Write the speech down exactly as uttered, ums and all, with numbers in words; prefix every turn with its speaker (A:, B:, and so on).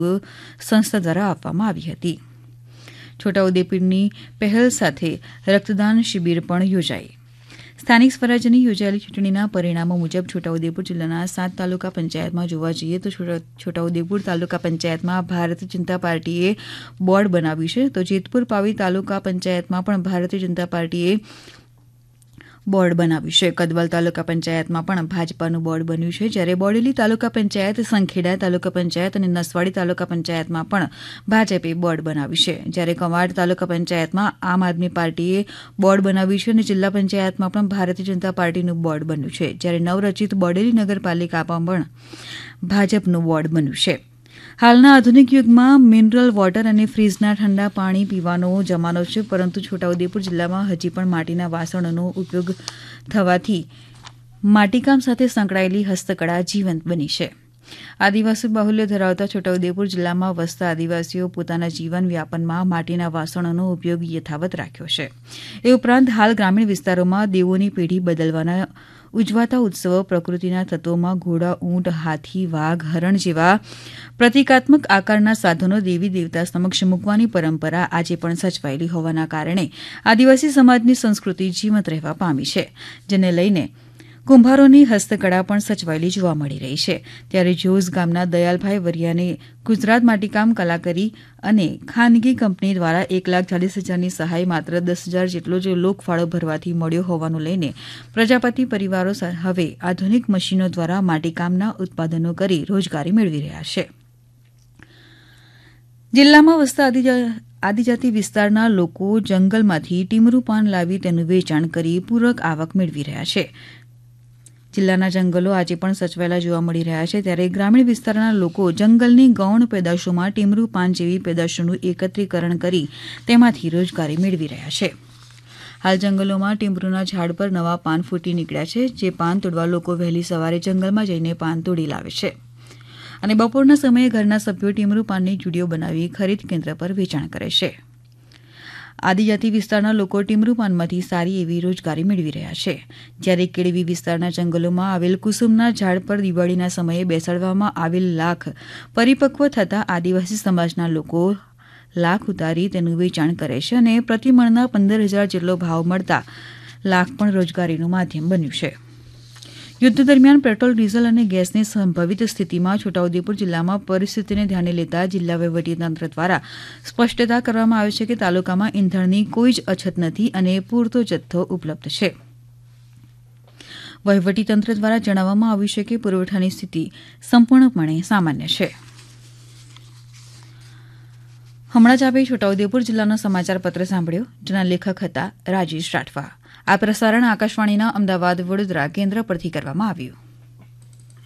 A: સંસ્થા દ્વારા આપવામાં આવી હતી. છોટાઉદેપુરની પહેલ સાથે રક્તદાન શિબિર પણ યોજાઈ. સ્થાનિક સ્વરાજ્યની યોજાયેલી ચૂંટણીના પરિણામો મુજબ છોટાઉદેપુર જિલ્લાના સાત તાલુકા પંચાયતમાં જોવા જઈએ તો છોટાઉદેપુર તાલુકા પંચાયતમાં ભારતીય જનતા પાર્ટીએ બોર્ડ બનાવ્યું છે, તો જેતપુર પાવી તાલુકા પંચાયતમાં પણ ભારતીય જનતા પાર્ટીએ બોર્ડ બનાવ્યું છે. કદવાલ તાલુકા પંચાયતમાં પણ ભાજપાનું બોર્ડ બન્યું છે, જ્યારે બોડેલી તાલુકા પંચાયત, સંખેડા તાલુકા પંચાયત અને નસવાડી તાલુકા પંચાયતમાં પણ ભાજપે બોર્ડ બનાવ્યું છે, જ્યારે કવાડ તાલુકા પંચાયતમાં આમ આદમી પાર્ટીએ બોર્ડ બનાવ્યું છે અને જિલ્લા પંચાયતમાં પણ ભારતીય જનતા પાર્ટીનું બોર્ડ બન્યું છે, જ્યારે નવરચિત બોડેલી નગરપાલિકામાં પણ ભાજપનું બોર્ડ બન્યું છે. હાલના આધુનિક યુગમાં મિનરલ વોટર અને ફ્રીજના ઠંડા પાણી પીવાનો જમાનો છે, પરંતુ છોટાઉદેપુર જિલ્લામાં હજી પણ માટીના વાસણોનો ઉપયોગ થવાથી માટીકામ સાથે સંકળાયેલી હસ્તકળા જીવંત બની છે. આદિવાસી બાહુલ્ય ધરાવતા છોટાઉદેપુર જિલ્લામાં વસતા આદિવાસીઓ પોતાના જીવન વ્યાપનમાં માટીના વાસણોનો ઉપયોગ યથાવત રાખ્યો છે. એ ઉપરાંત હાલ ગ્રામીણ વિસ્તારોમાં દેવોની પેઢી બદલવાના ઉજવાતા ઉત્સવો પ્રકૃતિના તત્વોમાં ઘોડા, ઊંટ, હાથી, વાઘ, હરણ જેવા પ્રતિકાત્મક આકારના સાધનો દેવી દેવતા સમક્ષ મૂકવાની પરંપરા આજે પણ સચવાયેલી હોવાના કારણે આદિવાસી સમાજની સંસ્કૃતિ જીવંત રહેવા પામી છે, જેને લઈને કુંભારોની હસ્તકળા પણ સચવાયેલી જોવા મળી રહી છે. ત્યારે જોઝ ગામના દયાલભાઈ વરિયાને ગુજરાત માટીકામ કલાકારી અને ખાનગી કંપની દ્વારા એક લાખ ચાલીસ હજારની સહાય માત્ર દસ હજાર જેટલો જ લોકફાળો ભરવાથી મળ્યો હોવાનું લઈને પ્રજાપતિ પરિવારો હવે આધુનિક મશીનો દ્વારા માટીકામના ઉત્પાદનો કરી રોજગારી મેળવી રહ્યા છે. જિલ્લામાં વસતા આદિજાતિ વિસ્તારના લોકો જંગલમાંથી ટીમરૂ પાન લાવી તેનું વેચાણ કરી પૂરક આવક મેળવી રહ્યા છે. જિલ્લાના જંગલો આજે પણ સચવાયેલા જોવા મળી રહ્યા છે, ત્યારે ગ્રામીણ વિસ્તારના લોકો જંગલની ગૌણ પેદાશોમાં ટીમરૂ પાન જેવી પેદાશોનું એકત્રીકરણ કરી તેમાંથી રોજગારી મેળવી રહ્યા છે. હાલ જંગલોમાં ટીમરૂના ઝાડ પર નવા પાન ફૂટી નીકળ્યા છે, જે પાન તોડવા લોકો વહેલી સવારે જંગલમાં જઈને પાન તોડી લાવે છે અને બપોરના સમયે ઘરના સભ્યો ટીમરૂ પાનની જુડીઓ બનાવી ખરીદ કેન્દ્ર પર વેચાણ કરે છે. આદિજાતિ વિસ્તારના લોકો ટીમરૂ પાનમાંથી સારી એવી રોજગારી મેળવી રહ્યા છે, જ્યારે કેળવી વિસ્તારના જંગલોમાં આવેલ કુસુમના ઝાડ પર દિવાળીના સમયે બેસાડવામાં આવેલ લાખ પરિપક્વ થતા આદિવાસી સમાજના લોકો લાખ ઉતારી તેનું વેચાણ કરે છે અને પ્રતિમણના પંદર હજાર જેટલો ભાવ મળતા લાખ પણ રોજગારીનું માધ્યમ બન્યું છે. યુદ્ધ દરમિયાન પેટ્રોલ, ડીઝલ અને ગેસની સંભવિત સ્થિતિમાં છોટાઉદેપુર જિલ્લામાં પરિસ્થિતિને ધ્યાને લેતા જિલ્લા વહીવટીતંત્ર દ્વારા સ્પષ્ટતા કરવામાં આવી છે કે તાલુકામાં ઇંધણની કોઈ જ અછત નથી અને પૂરતો જથ્થો ઉપલબ્ધ છે. વહીવટીતંત્ર દ્વારા જણાવવામાં આવ્યું છે કે પુરવઠાની સ્થિતિ સંપૂર્ણપણે સામાન્ય છે. હમણાં જ આપે છોટાઉદેપુર જિલ્લાનો સમાચાર પત્ર સાંભળ્યો, જેના લેખક હતા રાજેશ રાઠવા. આ પ્રસારણ આકાશવાણીના અમદાવાદ વડોદરા કેન્દ્ર પરથી કરવામાં આવ્યું.